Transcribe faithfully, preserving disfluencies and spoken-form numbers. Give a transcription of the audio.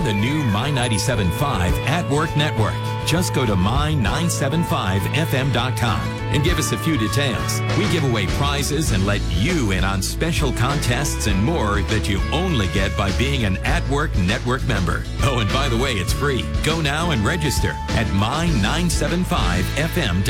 the new My ninety-seven point five At Work Network. Just go to my nine seven five f m dot com and give us a few details. We give away prizes and let you in on special contests and more that you only get by being an At Work Network member. Oh, and by the way, it's free. Go now and register at my nine seven five f m dot com.